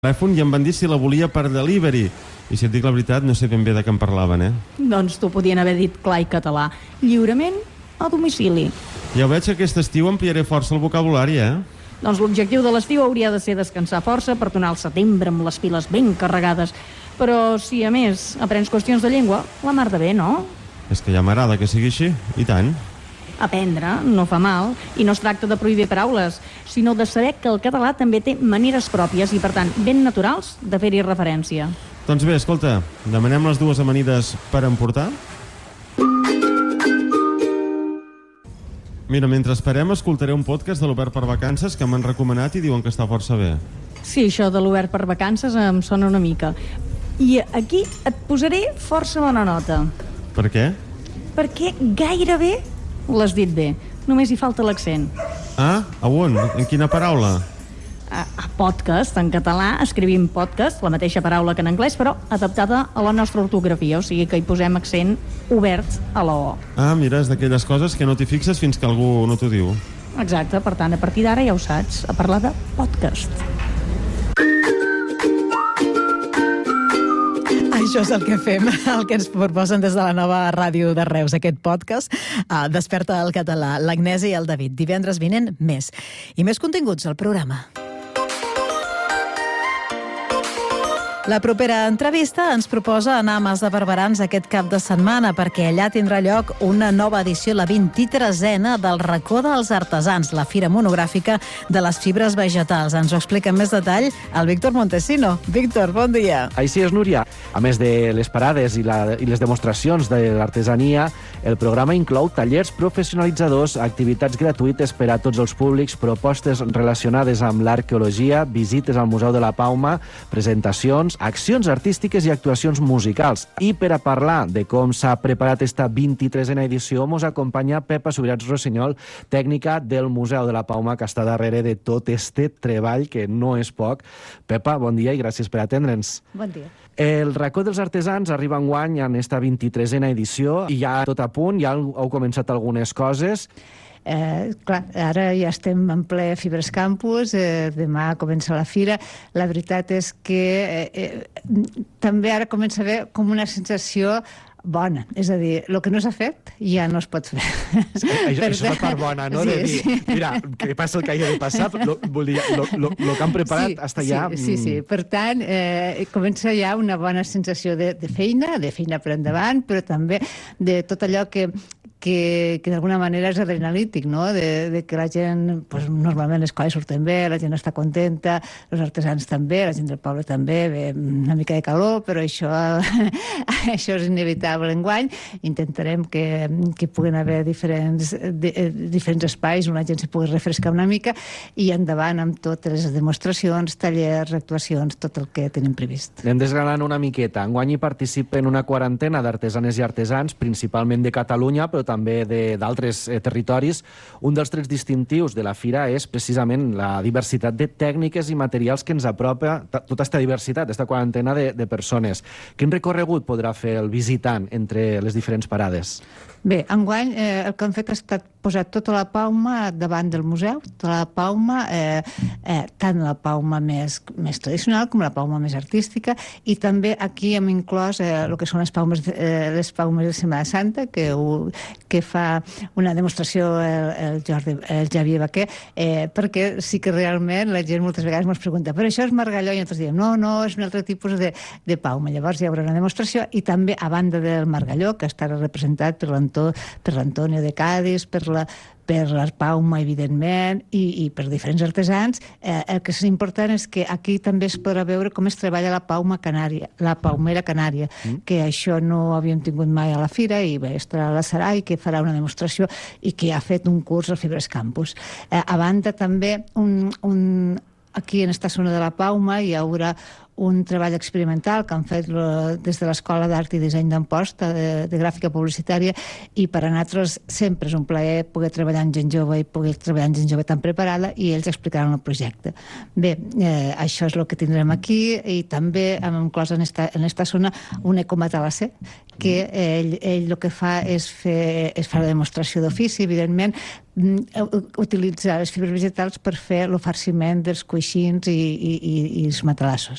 telèfon i em van dir si la volia per delivery. I si et dic la veritat, no sé ben bé de què em parlaven, Doncs t'ho podien haver dit clar i català. Lliurement a domicili. Ja ho veig que aquest estiu ampliaré força el vocabulari, Doncs l'objectiu de l'estiu hauria de ser descansar força per tornar al setembre amb les piles ben carregades. Però si, a més, aprens qüestions de llengua, la mar de bé, no? És que ja m'agrada que sigui així, i tant. Aprendre no fa mal, i no es tracta de prohibir paraules, sinó de saber que el català també té maneres pròpies i, per tant, ben naturals de fer-hi referència. Doncs bé, escolta, demanem les dues amanides per emportar? Mira, mentre esperem, escoltaré un podcast de l'Obert per Vacances que m'han recomanat i diuen que està força bé. Sí, això de l'Obert per Vacances em sona una mica. I aquí et posaré força bona nota. Per què? Perquè gairebé l'has dit bé. Només hi falta l'accent. Ah, a on? En quina paraula? A podcast, en català, escrivim podcast, la mateixa paraula que en anglès, però adaptada a la nostra ortografia, o sigui que hi posem accent obert a la O. Ah, mira, és d'aquelles coses que no t'hi fixes fins que algú no t'ho diu. Exacte, per tant, a partir d'ara ja ho saps, a parlar de podcast. Això és el que fem, el que ens proposen des de la nova ràdio de Reus, aquest podcast. Desperta el català, l'Agnès i el David. Divendres vinent, més. I més continguts al programa. La propera entrevista ens proposa anar a Mas de Barberans aquest cap de setmana perquè allà tindrà lloc una nova edició, la 23a del Racó dels Artesans, la fira monogràfica de les fibres vegetals. Ens ho explica en més detall el Víctor Montesino. Víctor, bon dia. Així és, Núria. A més de les parades i les demostracions de l'artesania, el programa inclou tallers professionalitzadors, activitats gratuïtes per a tots els públics, propostes relacionades amb l'arqueologia, visites al Museu de la Pauma, presentacions, accions artístiques i actuacions musicals. I per a parlar de com s'ha preparat esta 23a edició, mos acompanya Pepa Subirats Rossinyol, tècnica del Museu de la Pauma, que està darrere de tot este treball, que no és poc. Pepa, bon dia i gràcies per atendre'ns. Bon dia. El Racó dels Artesans arriba enguany en esta 23a edició i ja tot a punt, ja heu començat algunes coses. Clar, ara ja estem en ple Fibres Campus, demà comença la fira. La veritat és que també ara comença a haver com una sensació bona, és a dir, el que no s'ha fet ja no es pot fer. Això és la part bona, no? Sí, de dir, mira, que passa el que hagi de passar, vol dir, el que han preparat hasta ja... Sí. Per tant, comença ja una bona sensació de feina per endavant, però també de tot allò que d'alguna manera és adrenalític, no? De que la gent, pues, normalment les coses surten bé, la gent està contenta, els artesans també, la gent del poble també, ve una mica de calor, però això és inevitable enguany. Intentarem que puguen haver diferents espais on la gent se pugui refrescar una mica i endavant amb totes les demostracions, tallers, actuacions, tot el que tenim previst. Anem desgranant una miqueta. Enguany hi participen una quarantena d'artesanes i artesans, principalment de Catalunya, però també d'altres territoris. Un dels trets distintius de la fira és precisament la diversitat de tècniques i materials que ens apropa tota aquesta diversitat, aquesta quarantena de persones. Quin recorregut podrà fer el visitant entre les diferents parades? Bé, enguany el que han fet ha estat posar tota la pauma davant del museu, tota la pauma, tant la pauma més tradicional com la pauma més artística, i també aquí hem inclòs el que són les paumes de Setmana Santa, que fa una demostració el Javier Baquer, perquè sí que realment la gent moltes vegades ens pregunta, però això és margalló? I nosaltres diem, no, és un altre tipus de pauma. Llavors hi haurà una demostració, i també a banda del margalló, que estarà representat per l'Antonio de Cádiz, per la Pauma, evidentment, i per diferents artesans. El que és important és que aquí també es podrà veure com es treballa la pauma canària, la paumera canària, que això no havíem tingut mai a la fira, i bé, estarà la Sarai, que farà una demostració i que ha fet un curs al Fibres Campus. A banda també, aquí en esta zona de la Pauma hi haurà un treball experimental que han fet des de l'Escola d'Art i Disseny d'Amposta, de gràfica publicitària, i per a nosaltres sempre és un plaer poder treballar amb gent jove i poder treballar amb gent jove tan preparada, i ells explicaran el projecte. Bé, això és el que tindrem aquí, i també hem inclòs en esta zona un ecomatalasser, que ell el que fa és fer la demostració d'ofici, evidentment, utilitzar les fibres vegetals per fer el farciment dels coixins i els matalassos.